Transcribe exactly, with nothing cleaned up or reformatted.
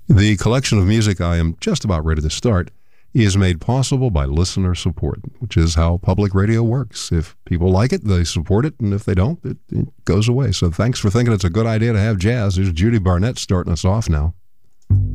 The collection of music I am just about ready to start is made possible by listener support, which is how public radio works. If people like it, they support it, and if they don't, it, it goes away. So thanks for thinking it's a good idea to have jazz. There's Judy Barnett starting us off now.